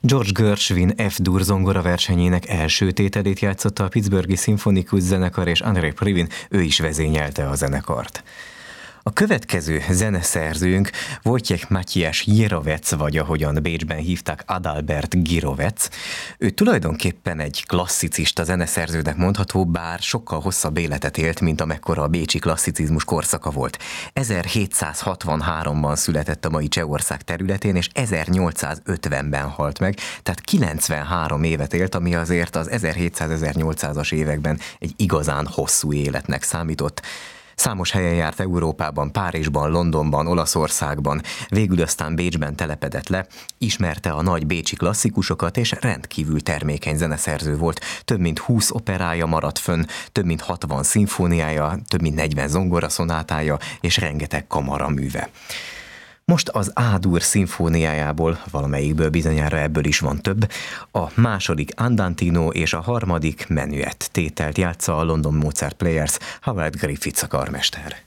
George Gershwin F-dur zongora versenyének első tételét játszotta a Pittsburghi Szimfonikus Zenekar, és Andrei Previn, ő is vezényelte a zenekart. A következő zeneszerzőnk Wojciech Matyjas Jirovec, vagy ahogyan Bécsben hívták, Adalbert Girovec. Ő tulajdonképpen egy klasszicista zeneszerzőnek mondható, bár sokkal hosszabb életet élt, mint amekkora a bécsi klasszicizmus korszaka volt. 1763-ban született a mai Csehország területén, és 1850-ben halt meg, tehát 93 évet élt, ami azért az 1700-1800-as években egy igazán hosszú életnek számított. Számos helyen járt Európában, Párizsban, Londonban, Olaszországban, végül aztán Bécsben telepedett le, ismerte a nagy bécsi klasszikusokat, és rendkívül termékeny zeneszerző volt. Több mint 20 operája maradt fönn, több mint 60 szimfóniája, több mint 40 zongoraszonátája, és rengeteg kamaraműve. Most az A-dur szimfóniájából, valamelyikből bizonyára ebből is van több, a második Andantino és a harmadik Menuett tételt játsza a London Mozart Players, Howard Griffiths a karmester.